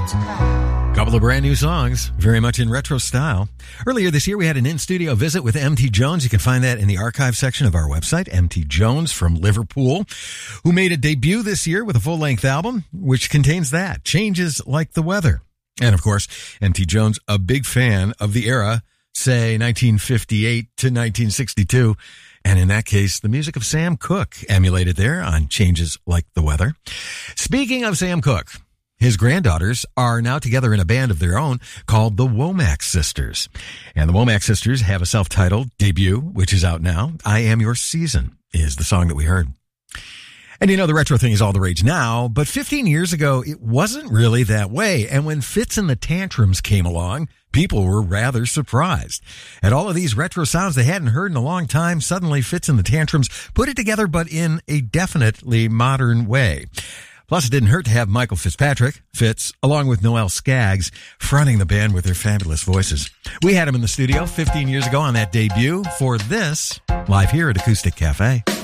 Couple of brand new songs, very much in retro style. Earlier this year, we had an in-studio visit with M.T. Jones. You can find that in the archive section of our website, M.T. Jones from Liverpool, who made a debut this year with a full-length album, which contains that, Changes Like the Weather. And of course, M.T. Jones, a big fan of the era, say 1958 to 1962. And in that case, the music of Sam Cooke emulated there on Changes Like the Weather. Speaking of Sam Cooke, his granddaughters are now together in a band of their own called the Womack Sisters. And the Womack Sisters have a self-titled debut, which is out now. I Am Your Season is the song that we heard. And you know, the retro thing is all the rage now, but 15 years ago, it wasn't really that way. And when Fitz and the Tantrums came along, people were rather surprised. At all of these retro sounds they hadn't heard in a long time, suddenly Fitz and the Tantrums put it together, but in a definitely modern way. Plus, it didn't hurt to have Michael Fitzpatrick, Fitz, along with Noel Skaggs, fronting the band with their fabulous voices. We had him in the studio 15 years ago on that debut for this, live here at Acoustic Cafe.